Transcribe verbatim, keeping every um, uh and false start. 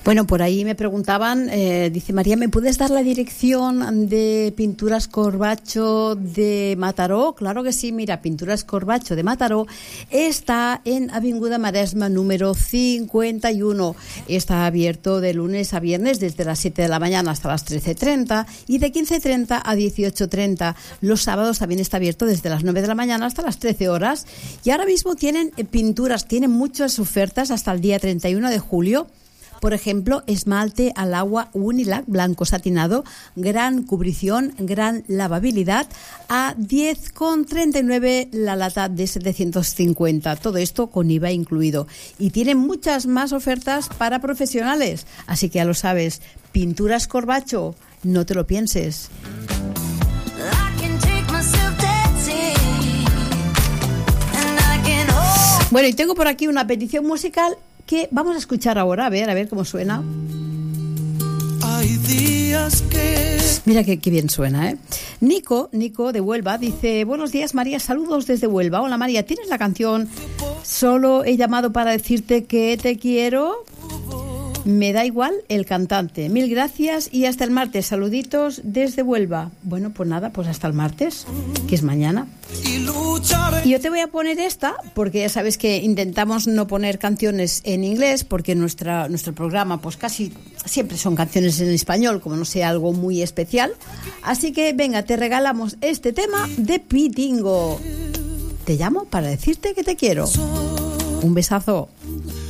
Bueno, por ahí me preguntaban, eh, dice María, ¿me puedes dar la dirección de Pinturas Corbacho de Mataró? Claro que sí, mira, Pinturas Corbacho de Mataró está en Avinguda Maresma número cincuenta y uno. Está abierto de lunes a viernes desde las siete de la mañana hasta las trece treinta y de quince treinta a dieciocho treinta. Los sábados también está abierto desde las nueve de la mañana hasta las trece horas. Y ahora mismo tienen pinturas, tienen muchas ofertas hasta el día treinta y uno de julio. Por ejemplo, esmalte al agua Unilac blanco satinado, gran cubrición, gran lavabilidad, a diez con treinta y nueve la lata de setecientos cincuenta. Todo esto con I V A incluido. Y tienen muchas más ofertas para profesionales. Así que ya lo sabes, Pinturas Corbacho, no te lo pienses. Bueno, y tengo por aquí una petición musical que vamos a escuchar ahora, a ver, a ver cómo suena. Hay días que... Mira qué, qué bien suena, ¿eh? Nico, Nico de Huelva, dice: buenos días, María, saludos desde Huelva. Hola, María, ¿tienes la canción Solo he llamado para decirte que te quiero? Me da igual el cantante. Mil gracias y hasta el martes. Saluditos desde Huelva. Bueno, pues nada, pues hasta el martes, que es mañana. Y yo te voy a poner esta, porque ya sabes que intentamos no poner canciones en inglés, porque nuestra, nuestro programa pues casi siempre son canciones en español, como no sea algo muy especial. Así que venga, te regalamos este tema de Pitingo. Te llamo para decirte que te quiero. Un besazo.